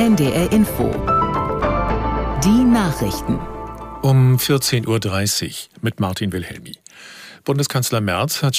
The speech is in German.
NDR Info. Die Nachrichten. Um 14.30 Uhr mit Martin Wilhelmi. Bundeskanzler Merz hat